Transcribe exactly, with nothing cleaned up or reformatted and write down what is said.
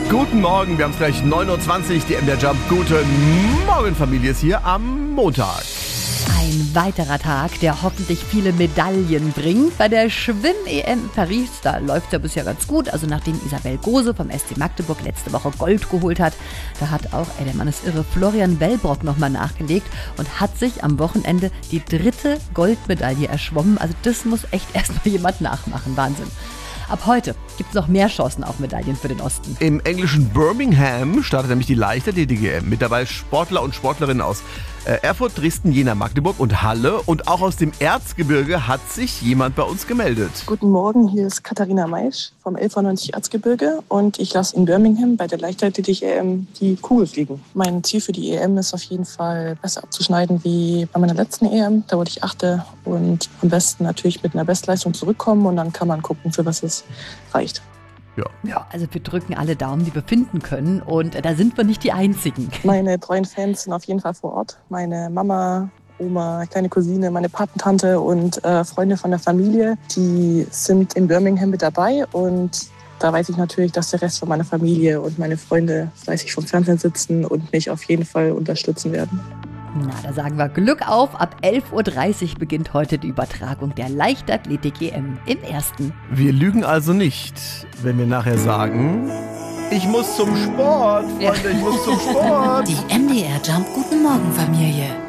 Guten Morgen, wir haben es gleich neun Uhr zwanzig, die M D R Jump. Guten Morgen, Familie ist hier am Montag. Ein weiterer Tag, der hoffentlich viele Medaillen bringt. Bei der Schwimm-E M in Paris, da läuft es ja bisher ganz gut. Also nachdem Isabel Gose vom S C Magdeburg letzte Woche Gold geholt hat, da hat auch, ey, der Mann ist irre, Florian Wellbrock nochmal nachgelegt und hat sich am Wochenende die dritte Goldmedaille erschwommen. Also das muss echt erstmal jemand nachmachen. Wahnsinn. Ab heute gibt es noch mehr Chancen auf Medaillen für den Osten. Im englischen Birmingham startet nämlich die Leichtathletik-E M. Mit dabei Sportler und Sportlerinnen aus äh, Erfurt, Dresden, Jena, Magdeburg und Halle. Und auch aus dem Erzgebirge hat sich jemand bei uns gemeldet. Guten Morgen, hier ist Katharina Maisch vom elf neunzig Erzgebirge und ich lasse in Birmingham bei der Leichtathletik-E M die Kugel fliegen. Mein Ziel für die E M ist auf jeden Fall besser abzuschneiden wie bei meiner letzten E M. Da wurde ich Achte und am besten natürlich mit einer Bestleistung zurückkommen und dann kann man gucken, für was es reicht. Ja. Ja, also wir drücken alle Daumen, die wir finden können und da sind wir nicht die Einzigen. Meine treuen Fans sind auf jeden Fall vor Ort. Meine Mama, Oma, kleine Cousine, meine Patentante und äh, Freunde von der Familie, die sind in Birmingham mit dabei und da weiß ich natürlich, dass der Rest von meiner Familie und meine Freunde fleißig vom Fernsehen sitzen und mich auf jeden Fall unterstützen werden. Na, da sagen wir Glück auf. Ab elf Uhr dreißig beginnt heute die Übertragung der Leichtathletik-E M im Ersten. Wir lügen also nicht, wenn wir nachher sagen, ich muss zum Sport, Freunde, ich muss zum Sport. Die M D R Jump Guten Morgen Familie.